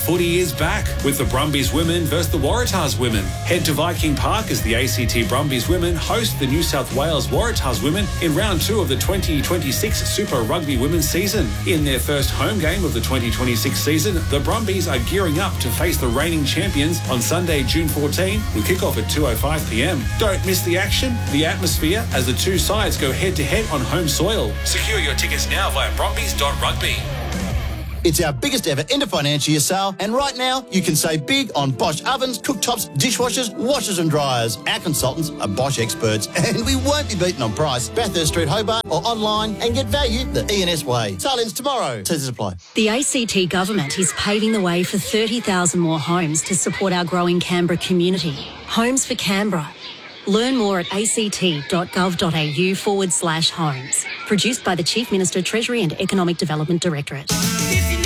Footy is back with the Brumbies women versus the Waratahs women. Head to Viking Park as the ACT Brumbies women host the New South Wales Waratahs women in round 2 of the 2026 Super Rugby Women's season. In their first home game of the 2026 season, the Brumbies are gearing up to face the reigning champions on Sunday, June 14, with kickoff at 2:05 p.m. Don't miss the action, the atmosphere, as the two sides go head-to-head on home soil. Secure your tickets now via brumbies.rugby. It's our biggest ever end of financial year sale, and right now you can save big on Bosch ovens, cooktops, dishwashers, washers and dryers. Our consultants are Bosch experts, and we won't be beaten on price. Bathurst Street, Hobart, or online and get value the E&S way. Sale ends tomorrow. Terms apply. The ACT government is paving the way for 30,000 more homes to support our growing Canberra community. Homes for Canberra. Learn more at act.gov.au/homes. Produced by the Chief Minister, Treasury and Economic Development Directorate.